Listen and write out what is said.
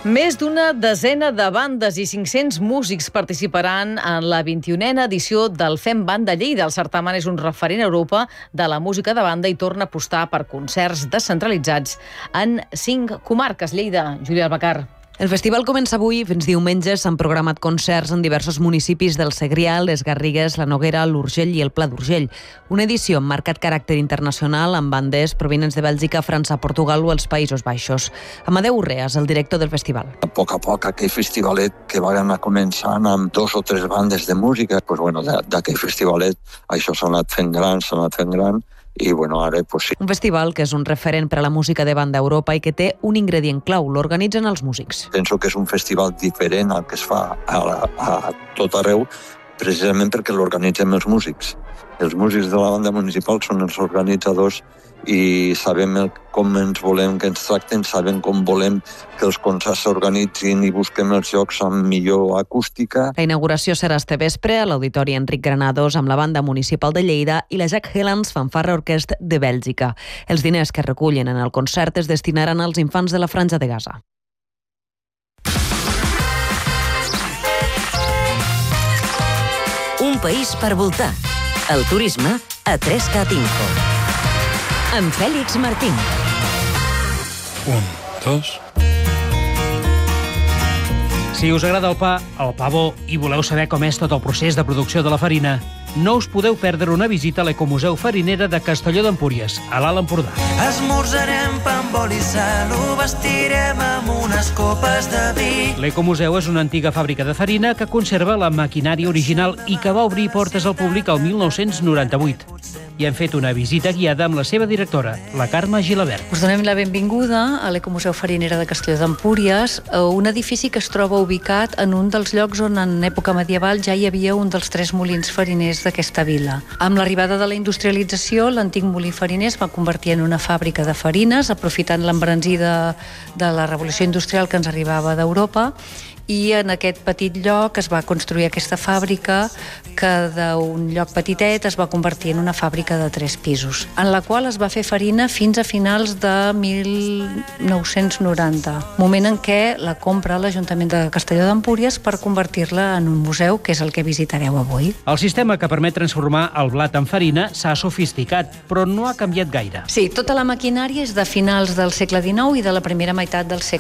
Més d'una desena de bandes i 500 músics participaran en la 21a edició del Fem Banda Lleida. El certamen és un referent a Europa de la música de banda i torna a apostar per concerts descentralitzats en 5 comarques. Lleida, Júlia Albacar. El festival comença avui. Fins diumenge s'han programat concerts en diversos municipis del Segrià, les Garrigues, la Noguera, l'Urgell i el Pla d'Urgell. Una edició amb marcat caràcter internacional amb bandes provinents de Bèlgica, França, Portugal o els Països Baixos. Amadeu Urreas, el director del festival. A poc aquell festivalet que va anar començant amb 2 o 3 bandes de música, d'aquell festivalet això s'ha anat fent gran, i ara sí. Un festival que és un referent per a la música de banda a Europa i que té un ingredient clau: l'organitzen els músics. Penso que és un festival diferent al que es fa a tot arreu, precisament perquè l'organitzem els músics. Els músics de la banda municipal són els organitzadors i sabem com ens volem que ens tracten, sabem com volem que els concerts s'organitzin i busquem els llocs amb millor acústica. La inauguració serà este vespre a l'Auditori Enric Granados amb la banda municipal de Lleida i la Jack Helens Fanfarra Orquestra de Bèlgica. Els diners que recullen en el concert es destinaran als infants de la Franja de Gaza. Un país per voltar. El turisme a 3Cat Info. Amb Fèlix Martín. 1, 2... Si us agrada el pa bo, i voleu saber com és tot el procés de producció de la farina, no us podeu perdre una visita a l'Ecomuseu Farinera de Castelló d'Empúries, a l'Alt Empordà. Esmorzarem pa amb oli i sal, ho vestirem amb unes copes de vi. L'Ecomuseu és una antiga fàbrica de farina que conserva la maquinària original i que va obrir portes al públic el 1998. I hem fet una visita guiada amb la seva directora, la Carme Gilabert. Us donem la benvinguda a l'Ecomuseu Farinera de Castelló d'Empúries, un edifici que es troba ubicat en un dels llocs on en època medieval ja hi havia un dels 3 molins fariners d'aquesta vila. Amb l'arribada de la industrialització, l'antic molí fariner es va convertir en una fàbrica de farines, aprofitant l'embranzí de la revolució industrial que ens arribava d'Europa, i en aquest petit lloc es va construir aquesta fàbrica que d'un lloc petitet es va convertir en una fàbrica de 3 pisos, en la qual es va fer farina fins a finals de 1990, moment en què la compra l'Ajuntament de Castelló d'Empúries per convertir-la en un museu, que és el que visitareu avui. El sistema que permet transformar el blat en farina s'ha sofisticat, però no ha canviat gaire. Sí, tota la maquinària és de finals del segle XIX i de la primera meitat del segle